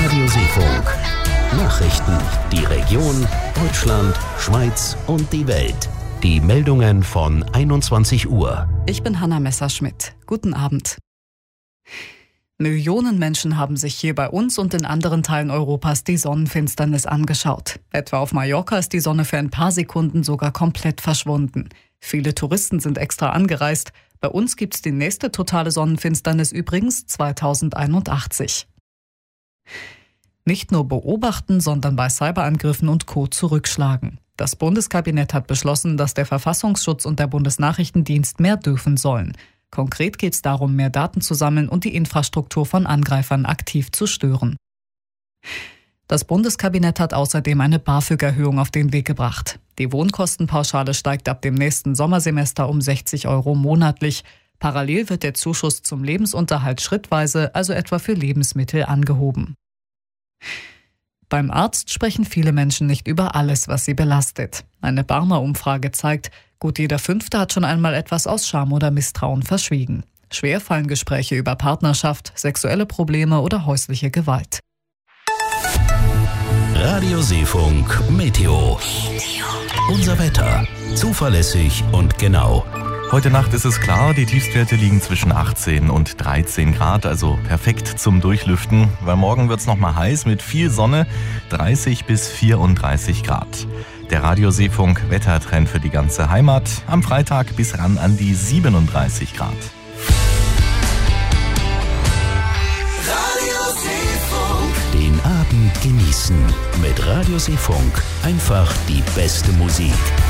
Radio Seefunk. Nachrichten, die Region, Deutschland, Schweiz und die Welt. Die Meldungen von 21 Uhr. Ich bin Hanna Messerschmidt. Guten Abend. Millionen Menschen haben sich hier bei uns und in anderen Teilen Europas die Sonnenfinsternis angeschaut. Etwa auf Mallorca ist die Sonne für ein paar Sekunden sogar komplett verschwunden. Viele Touristen sind extra angereist. Bei uns gibt's die nächste totale Sonnenfinsternis übrigens 2081. Nicht nur beobachten, sondern bei Cyberangriffen und Co. zurückschlagen. Das Bundeskabinett hat beschlossen, dass der Verfassungsschutz und der Bundesnachrichtendienst mehr dürfen sollen. Konkret geht es darum, mehr Daten zu sammeln und die Infrastruktur von Angreifern aktiv zu stören. Das Bundeskabinett hat außerdem eine BAföG-Erhöhung auf den Weg gebracht. Die Wohnkostenpauschale steigt ab dem nächsten Sommersemester um 60 € monatlich. Parallel wird der Zuschuss zum Lebensunterhalt schrittweise, also etwa für Lebensmittel, angehoben. Beim Arzt sprechen viele Menschen nicht über alles, was sie belastet. Eine Barmer Umfrage zeigt, gut jeder Fünfte hat schon einmal etwas aus Scham oder Misstrauen verschwiegen. Schwer fallen Gespräche über Partnerschaft, sexuelle Probleme oder häusliche Gewalt. Radio Seefunk Meteo. Unser Wetter. Zuverlässig und genau. Heute Nacht ist es klar, die Tiefstwerte liegen zwischen 18 und 13 Grad, also perfekt zum Durchlüften, weil morgen wird es nochmal heiß mit viel Sonne, 30 bis 34 Grad. Der Radio Seefunk Wettertrend für die ganze Heimat, am Freitag bis ran an die 37 Grad. Radio Seefunk. Den Abend genießen mit Radio Seefunk. Einfach die beste Musik.